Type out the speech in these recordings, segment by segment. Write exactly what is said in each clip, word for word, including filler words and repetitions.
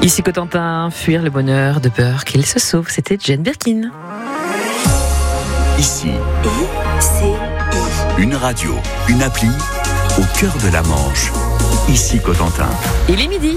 Ici Cotentin, fuir le bonheur de peur qu'il se sauve, c'était Jane Birkin. Ici, I C I. une radio, une appli, au cœur de la Manche. Ici Cotentin. Il est midi.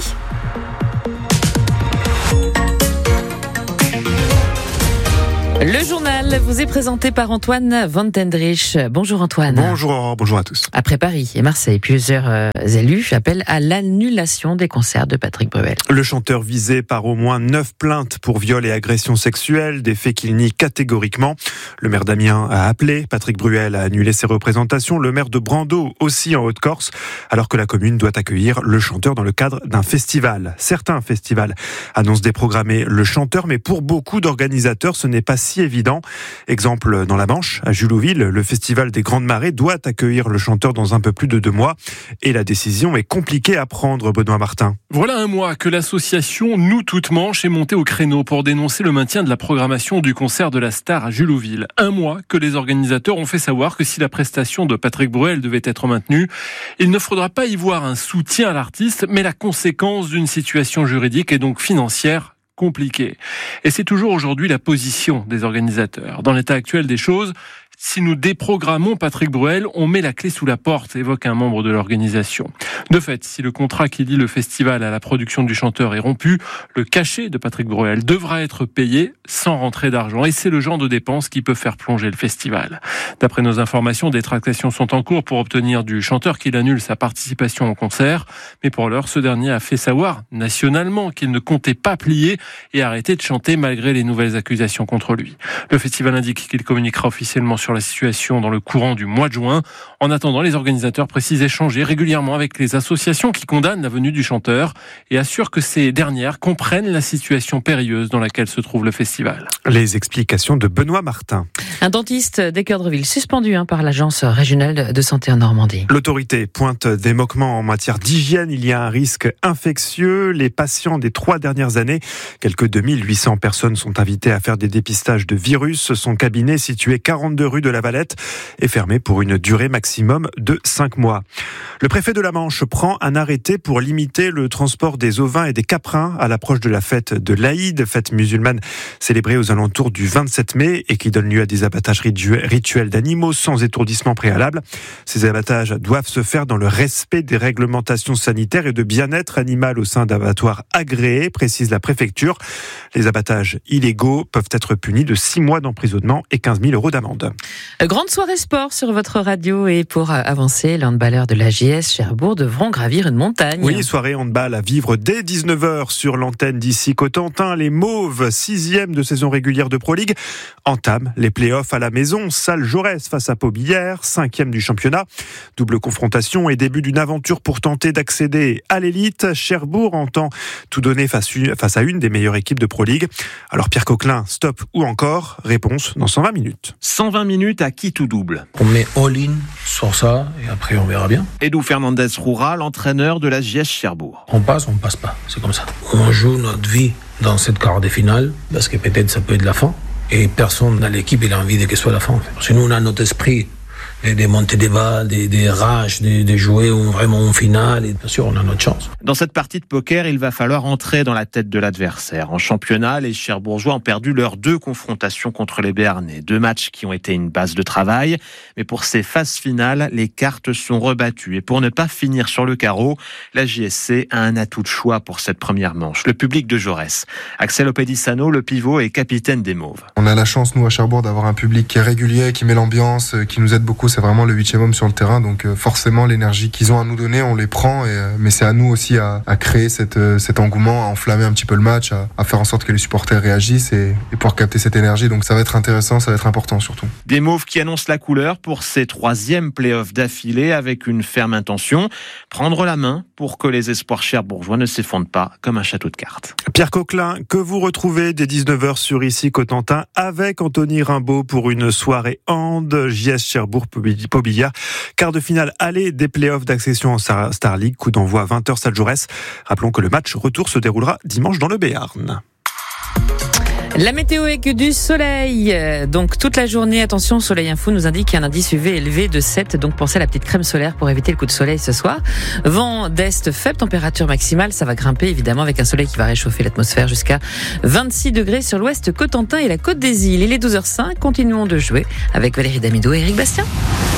Le journal vous est présenté par Antoine Van Tendrich. Bonjour Antoine. Bonjour, bonjour à tous. Après Paris et Marseille, plusieurs euh, élus appellent à l'annulation des concerts de Patrick Bruel. Le chanteur visé par au moins neuf plaintes pour viol et agression sexuelle, des faits qu'il nie catégoriquement. Le maire d'Amiens a appelé Patrick Bruel à annuler ses représentations. Le maire de Brando aussi en Haute-Corse, alors que la commune doit accueillir le chanteur dans le cadre d'un festival. Certains festivals annoncent déprogrammer le chanteur, mais pour beaucoup d'organisateurs, ce n'est pas si évident. Exemple dans la Manche, à Julouville, le festival des Grandes Marées doit accueillir le chanteur dans un peu plus de deux mois. Et la décision est compliquée à prendre, Benoît Martin. Voilà un mois que l'association Nous Toutes Manches est montée au créneau pour dénoncer le maintien de la programmation du concert de la star à Julouville. Un mois que les organisateurs ont fait savoir que si la prestation de Patrick Bruel devait être maintenue, il ne faudra pas y voir un soutien à l'artiste, mais la conséquence d'une situation juridique et donc financière compliqué. Et c'est toujours aujourd'hui la position des organisateurs. Dans l'état actuel des choses, si nous déprogrammons Patrick Bruel, on met la clé sous la porte, évoque un membre de l'organisation. De fait, si le contrat qui lie le festival à la production du chanteur est rompu, le cachet de Patrick Bruel devra être payé sans rentrée d'argent. Et c'est le genre de dépenses qui peut faire plonger le festival. D'après nos informations, des tractations sont en cours pour obtenir du chanteur qu'il annule sa participation au concert. Mais pour l'heure, ce dernier a fait savoir nationalement qu'il ne comptait pas plier et arrêter de chanter malgré les nouvelles accusations contre lui. Le festival indique qu'il communiquera officiellement sur la situation dans le courant du mois de juin. En attendant, les organisateurs précisent échanger régulièrement avec les associations qui condamnent la venue du chanteur et assurent que ces dernières comprennent la situation périlleuse dans laquelle se trouve le festival. Les explications de Benoît Martin. Un dentiste d'Équeurdreville suspendu hein, par l'Agence régionale de santé en Normandie. L'autorité pointe des manquements en matière d'hygiène. Il y a un risque infectieux. Les patients des trois dernières années, quelques deux mille huit cents personnes sont invitées à faire des dépistages de virus. Son cabinet, situé quarante-deux rue de la Valette, est fermé pour une durée maximum de cinq mois. Le préfet de la Manche prend un arrêté pour limiter le transport des ovins et des caprins à l'approche de la fête de l'Aïd, fête musulmane célébrée aux alentours du vingt-sept mai et qui donne lieu à des abattages rituels d'animaux sans étourdissement préalable. Ces abattages doivent se faire dans le respect des réglementations sanitaires et de bien-être animal au sein d'abattoirs agréés, précise la préfecture. Les abattages illégaux peuvent être punis de six mois d'emprisonnement et quinze mille euros d'amende. Grande soirée sport sur votre radio et pour avancer, les handballeurs de la J S Cherbourg devront gravir une montagne. Oui, soirée handball à vivre dès dix-neuf heures sur l'antenne d'ici Cotentin. Les Mauves, sixième de saison régulière de Pro League, entament les play-offs à la maison. Salle Jaurès face à Paubillère, cinquième du championnat. Double confrontation et début d'une aventure pour tenter d'accéder à l'élite. Cherbourg entend tout donner face à une des meilleures équipes de Pro League. Alors Pierre Coquelin, stop ou encore? Réponse dans cent vingt minutes. cent vingt minutes à qui tout double. On met all-in sur ça et après on verra bien. Edu Fernandez-Roura, l'entraîneur de la J S Cherbourg. On passe, on passe pas, c'est comme ça. On joue notre vie dans cette quart de finale parce que peut-être ça peut être la fin et personne dans l'équipe il a envie de que ce soit la fin. Parce que nous on a notre esprit des montées des balles, des, des rages, des, des jouer vraiment en finale. Et bien sûr, on a notre chance. Dans cette partie de poker, il va falloir entrer dans la tête de l'adversaire. En championnat, les Cherbourgeois ont perdu leurs deux confrontations contre les Béarnais. Deux matchs qui ont été une base de travail. Mais pour ces phases finales, les cartes sont rebattues. Et pour ne pas finir sur le carreau, la J S C a un atout de choix pour cette première manche. Le public de Jaurès. Axel Opedissano, le pivot et capitaine des Mauves. On a la chance, nous, à Cherbourg, d'avoir un public qui est régulier, qui met l'ambiance, qui nous aide beaucoup. C'est vraiment le huitième homme sur le terrain, donc euh, forcément l'énergie qu'ils ont à nous donner, on les prend, et, euh, mais c'est à nous aussi à, à créer cette, euh, cet engouement, à enflammer un petit peu le match, à, à faire en sorte que les supporters réagissent et, et pouvoir capter cette énergie, donc ça va être intéressant, ça va être important surtout. Des Mauves qui annoncent la couleur pour ces troisièmes play-offs d'affilée avec une ferme intention, prendre la main pour que les espoirs cherbourgeois ne s'effondrent pas comme un château de cartes. Pierre Coquelin, que vous retrouvez dès dix-neuf heures sur Ici Cotentin avec Anthony Rimbaud pour une soirée hand J S Cherbourg-Paubillard. Quart de finale aller des play-offs d'accession en Star League, coup d'envoi à vingt heures Salle Jaurès. Rappelons que le match retour se déroulera dimanche dans le Béarn. La météo avec du soleil. Donc toute la journée, attention, Soleil Info nous indique qu'il y a un indice U V élevé de sept. Donc pensez à la petite crème solaire pour éviter le coup de soleil ce soir. Vent d'est faible, température maximale, ça va grimper évidemment avec un soleil qui va réchauffer l'atmosphère jusqu'à vingt-six degrés sur l'ouest Cotentin et la Côte des Îles. Il est douze heures cinq, continuons de jouer avec Valérie Damido et Éric Bastien.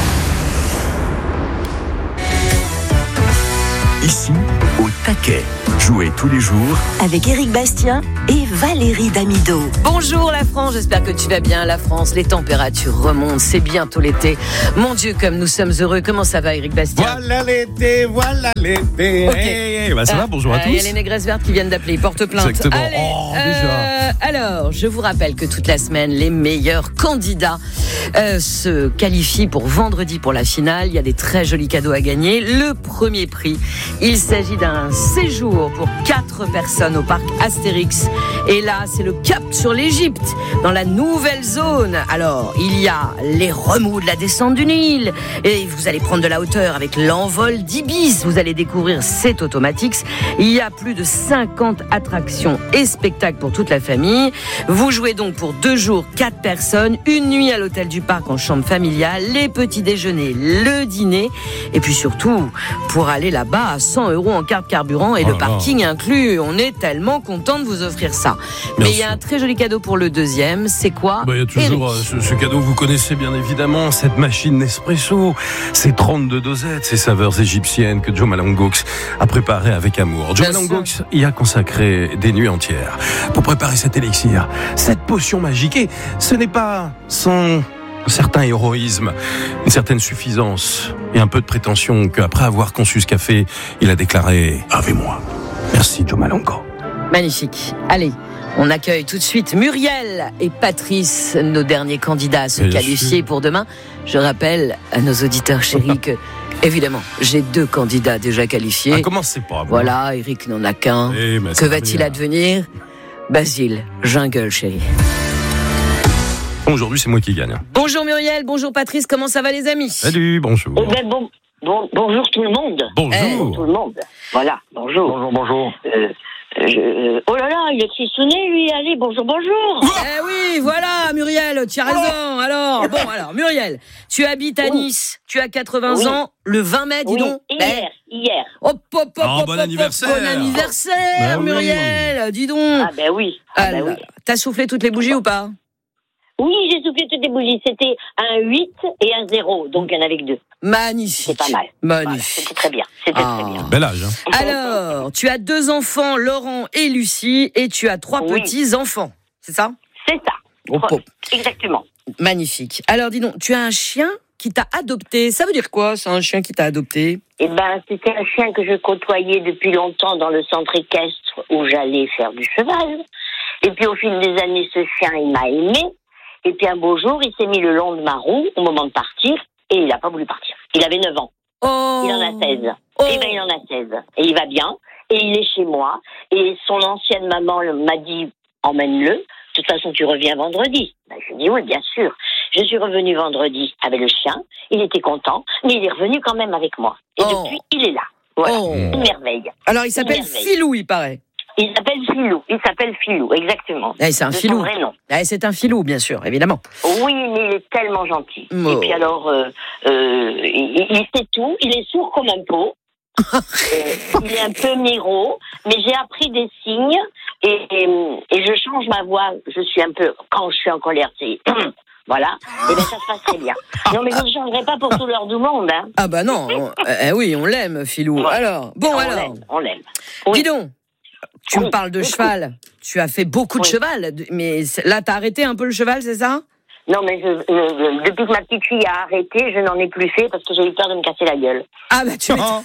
Ici, au taquet. Jouez tous les jours avec Éric Bastien et Valérie Damido. Bonjour la France, j'espère que tu vas bien. La France, les températures remontent, c'est bientôt l'été. Mon Dieu, comme nous sommes heureux. Comment ça va, Éric Bastien? Voilà l'été, voilà l'été. Okay. Hey, hey, bah ça ah, va, bonjour à euh, tous. Il y a les négresses vertes qui viennent d'appeler, ils portent plainte. Exactement. Allez, oh, euh, déjà. Alors, je vous rappelle que toute la semaine, les meilleurs candidats euh, se qualifient pour vendredi pour la finale. Il y a des très jolis cadeaux à gagner. Le premier prix, il s'agit d'un séjour pour quatre personnes au parc Astérix. Et là, c'est le cap sur l'Égypte, dans la nouvelle zone. Alors, il y a les remous de la descente du Nil. Et vous allez prendre de la hauteur avec l'envol d'Ibis. Vous allez découvrir cet Automatix. Il y a plus de cinquante attractions et spectacles pour toute la famille. Vous jouez donc pour deux jours, quatre personnes, une nuit à l'hôtel du parc en chambre familiale, les petits déjeuners, le dîner. Et puis surtout, pour aller là-bas à cent euros en carte carburant et oh le parking là. Inclus. On est tellement content de vous offrir ça. Bien Mais il y a un très joli cadeau pour le deuxième. C'est quoi? bah, Il y a toujours euh, ce, ce cadeau, vous connaissez bien évidemment, cette machine Nespresso. Ces trente-deux dosettes, ces saveurs égyptiennes que Joe Malongox a préparées avec amour. Joe Malongox y a consacré des nuits entières pour préparer cet élixir, cette potion magique. Et ce n'est pas sans un certain héroïsme, une certaine suffisance et un peu de prétention qu'après avoir conçu ce café, il a déclaré « Avec moi ». Merci Joe Malongo. Magnifique. Allez, on accueille tout de suite Muriel et Patrice, nos derniers candidats à se Bien qualifier sûr. Pour demain. Je rappelle à nos auditeurs chéris que, évidemment, j'ai deux candidats déjà qualifiés. Ah, comment c'est pas bon. Voilà, Eric n'en a qu'un. Eh, que va-t-il bien. advenir? Basile, jungle, chérie. Aujourd'hui, c'est moi qui gagne. Bonjour Muriel, bonjour Patrice, comment ça va les amis? Salut, bonjour. Eh ben, bon, bon, bonjour tout le monde. Bonjour. Eh, tout le monde. Voilà, bonjour. Bonjour, bonjour. Euh, je, oh là là, il est frissonné lui, allez, bonjour, bonjour. Eh oui, voilà Muriel, tu as raison. Alors, bon, alors Muriel, tu habites à Nice, tu as quatre-vingts oui. ans, le vingt mai, dis oui. donc. Hier, ben, hier. Hop, hop, hop, oh, hop, bon hop, anniversaire. Bon anniversaire, ben Muriel, oui. dis donc. Ah ben oui. Ah, ben oui. T'as soufflé toutes les bougies ou pas? Oui, j'ai soufflé toutes les bougies. C'était un huit et un zéro, donc il y en avait que deux. Magnifique. C'est pas mal. Magnifique. Voilà, c'était très bien. C'était ah. très bien. Bel âge. Hein. Alors, tu as deux enfants, Laurent et Lucie, et tu as trois oui. petits-enfants. C'est ça? C'est ça. Oh, oh. Exactement. Magnifique. Alors, dis donc, tu as un chien qui t'a adopté. Ça veut dire quoi, c'est un chien qui t'a adopté? Eh ben, c'était un chien que je côtoyais depuis longtemps dans le centre équestre où j'allais faire du cheval. Et puis, au fil des années, ce chien, il m'a aimé. Et puis un beau jour, il s'est mis le long de ma roue au moment de partir et il n'a pas voulu partir. Il avait neuf ans. Oh. Il en a seize. Oh. Et ben il en a seize. Et il va bien. Et il est chez moi. Et son ancienne maman m'a dit, emmène-le. De toute façon, tu reviens vendredi. Ben, je lui ai dit, oui, bien sûr. Je suis revenue vendredi avec le chien. Il était content. Mais il est revenu quand même avec moi. Et oh. depuis, il est là. Voilà. Oh. Une merveille. Alors, il s'appelle Filou, il paraît. Il s'appelle Filou, il s'appelle Filou, exactement. Eh, c'est un de filou. Son vrai nom. Eh, c'est un filou, bien sûr, évidemment. Oui, mais il est tellement gentil. Oh. Et puis alors, euh, euh, il, il sait tout, il est sourd comme un pot. euh, il est un peu miro, mais j'ai appris des signes et, et, et je change ma voix. Je suis un peu, quand je suis en colère, c'est... Voilà, et bien ça se passe très bien. Non mais je ne changerai pas pour tout l'heure du monde. Hein. Ah bah non, on, euh, oui, on l'aime, Filou. Ouais. Alors, bon on alors... L'aime, on l'aime. Oui. Dis donc. Tu oui, me parles de beaucoup. Cheval. Tu as fait beaucoup de oui. cheval, mais là, t'as arrêté un peu le cheval, c'est ça? Non, mais je, je, depuis que ma petite fille a arrêté, je n'en ai plus fait parce que j'ai eu peur de me casser la gueule. Ah bah tu oh.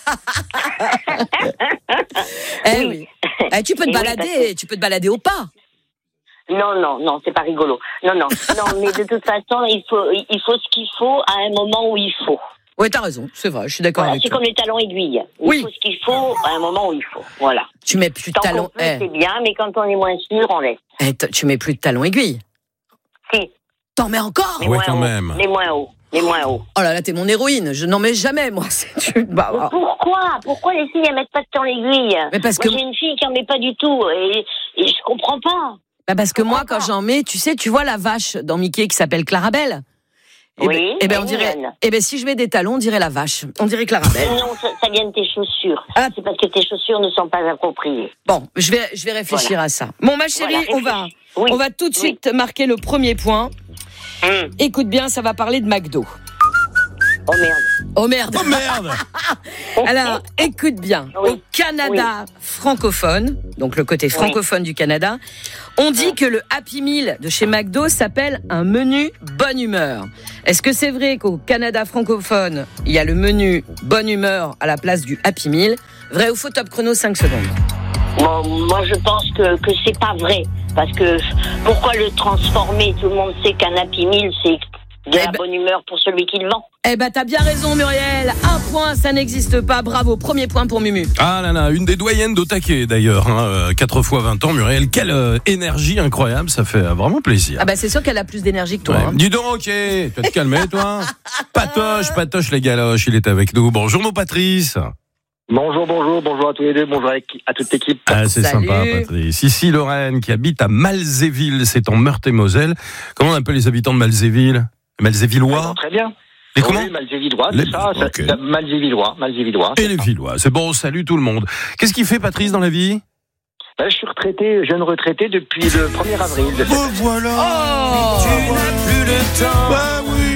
Eh oui. oui. Eh, tu peux te Et balader, oui, que... tu peux te balader au pas. Non, non, non, c'est pas rigolo. Non, non, non, mais de toute façon, il faut, il faut ce qu'il faut à un moment où il faut. Oui, t'as raison, c'est vrai, je suis d'accord voilà, avec c'est toi. C'est comme les talons aiguilles. Il oui. faut ce qu'il faut à un moment où il faut. Voilà. Tu mets plus de Tant talons. Peut, eh. C'est bien, mais quand on est moins sûr, on laisse. Eh, tu mets plus de talons aiguilles. Si. T'en mets encore? Oui, quand haut. Même. Les moins hauts. Les moins hauts. Oh là là, t'es mon héroïne. Je n'en mets jamais, moi. C'est... Bah, bah. Pourquoi Pourquoi les filles, elles mettent pas de talons aiguilles? Mais parce moi, que... j'ai une fille qui en met pas du tout. Et, et je comprends pas. Bah parce que moi, quand j'en mets, tu sais, tu vois la vache dans Mickey qui s'appelle Clarabelle. Et oui. ben, et ben on dirait. Et ben si je mets des talons, on dirait la vache. On dirait Clarabelle. Non, ça, ça vient de tes chaussures. Ah. C'est parce que tes chaussures ne sont pas appropriées. Bon, je vais, je vais réfléchir voilà. à ça. Bon, ma chérie, voilà, on va, oui. on va tout de suite oui. marquer le premier point. Mmh. Écoute bien, ça va parler de McDo. Oh merde. Oh merde. Oh merde. Alors, écoute bien. Oui. Au Canada oui. francophone, donc le côté francophone oui. du Canada, on dit oui. que le Happy Meal de chez McDo s'appelle un menu bonne humeur. Est-ce que c'est vrai qu'au Canada francophone, il y a le menu bonne humeur à la place du Happy Meal? Vrai ou faux? Top chrono, cinq secondes. Bon, moi je pense que, que c'est pas vrai. Parce que pourquoi le transformer? Tout le monde sait qu'un Happy Meal, c'est de la eh ben, bonne humeur pour celui qui le vend. Eh ben t'as bien raison Muriel, un point ça n'existe pas, bravo, premier point pour Mumu. Ah là là, une des doyennes d'au taquet d'ailleurs, hein. quatre fois vingt ans Muriel, quelle euh, énergie incroyable, ça fait euh, vraiment plaisir. Ah bah c'est sûr qu'elle a plus d'énergie que toi. Ouais. Hein. Dis donc, ok, tu vas te calmer toi. Patoche, Patoche les galoches, il est avec nous. Bonjour mon Patrice. Bonjour, bonjour, bonjour à tous les deux, bonjour à toute l'équipe. Ah, c'est Salut. Sympa, Patrice. Ici, Lorraine, qui habite à Malzéville, c'est en Meurthe-et-Moselle. Comment on appelle les habitants de Malzéville? Malzévillois? Ah, très bien. Les comment? Oui, Malzévillois, c'est ça, okay. ça Malzévillois, Malzévillois. Et les ça. Villois, c'est bon, salut tout le monde. Qu'est-ce qu'il fait, Patrice, dans la vie? Ben, je suis retraité, jeune retraité depuis le premier avril. De oh, voilà! Oh, tu n'as plus le temps! Bah oui!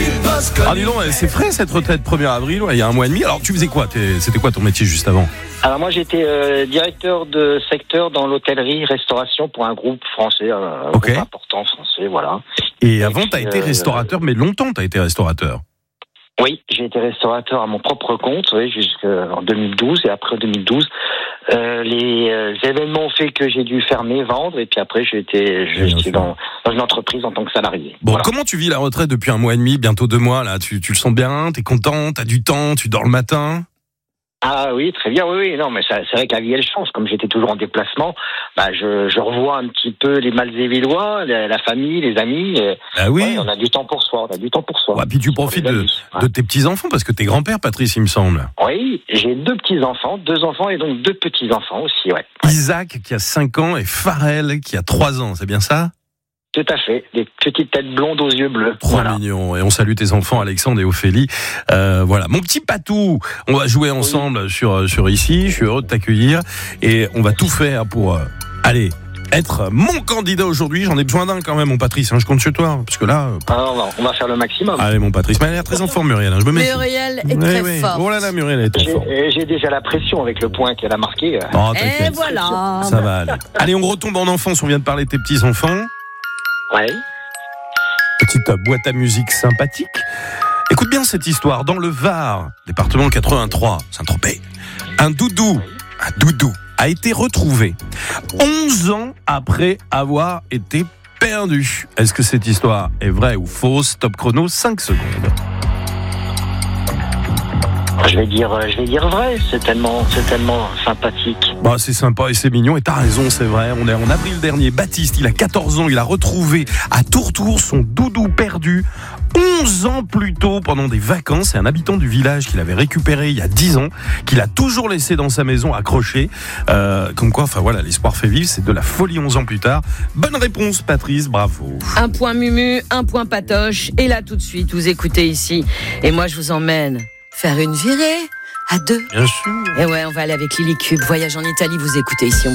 Ah dis donc, c'est frais cette retraite premier avril, ouais, il y a un mois et demi. Alors tu faisais quoi? C'était quoi ton métier juste avant? Alors moi j'étais euh, directeur de secteur dans l'hôtellerie restauration pour un groupe français, un okay. groupe important français, voilà. Et, et avant tu as été restaurateur, euh, mais longtemps tu as été restaurateur? Oui, j'ai été restaurateur à mon propre compte, oui, jusqu'en deux mille douze, et après deux mille douze, euh, les euh, événements ont fait que j'ai dû fermer, vendre, et puis après j'ai été, j'étais dans, dans une entreprise en tant que salarié. Bon, voilà. Comment tu vis la retraite depuis un mois et demi, bientôt deux mois là? Tu, tu le sens bien? T'es content? T'as du temps? Tu dors le matin? Ah oui, très bien, oui, oui, non, mais ça, c'est vrai que la vie elle change. Comme j'étais toujours en déplacement, bah je, je revois un petit peu les Malzévillois, la, la famille, les amis. Ah oui. Ouais, on a du temps pour soi, on a du temps pour soi. Ouais, puis tu profites de, amis, de ouais. tes petits enfants parce que t'es grand-père, Patrice, il me semble. Oui, j'ai deux petits enfants, deux enfants et donc deux petits enfants aussi, ouais. Isaac qui a cinq ans et Pharrell qui a trois ans, c'est bien ça? Tout à fait, des petites têtes blondes aux yeux bleus. Trop voilà. Mignon. Et on salue tes enfants, Alexandre et Ophélie. Euh, voilà, mon petit Patou, on va jouer ensemble oui. sur sur ici. Je suis heureux de t'accueillir et on va tout faire pour euh, aller être mon candidat aujourd'hui. J'en ai besoin d'un quand même, mon Patrice. Hein, je compte sur toi parce que là. Euh... Alors, on va faire le maximum. Allez, mon Patrice. Mais elle a l'air très en forme, Muriel. Hein, je me mets. Muriel est très oui, forte. Oh là là, Muriel est très forte. J'ai déjà la pression avec le point qu'elle a marqué. Oh, et voilà. Ça va aller. Allez, on retombe en enfance. On vient de parler de tes petits enfants. Ouais. Petite boîte à musique sympathique. Écoute bien cette histoire. Dans le Var, département quatre-vingt-trois, Saint-Tropez, un doudou, un doudou a été retrouvé onze ans après avoir été perdu. Est-ce que cette histoire est vraie ou fausse? Top chrono, cinq secondes. Je vais dire, je vais dire vrai. C'est tellement, c'est tellement sympathique. Bah, c'est sympa et c'est mignon. Et t'as raison, c'est vrai. On est en avril dernier. Baptiste, il a quatorze ans. Il a retrouvé à Tourtour son doudou perdu onze ans plus tôt pendant des vacances. C'est un habitant du village qu'il avait récupéré il y a dix ans, qu'il a toujours laissé dans sa maison accroché. Euh, comme quoi, enfin voilà, l'espoir fait vivre. C'est de la folie onze ans plus tard. Bonne réponse, Patrice. Bravo. Un point Mumu, un point Patoche. Et là, tout de suite, vous écoutez ici. Et moi, je vous emmène faire une virée à deux. Bien sûr. Et ouais, on va aller avec Lily Cube. Voyage en Italie, vous écoutez ici. On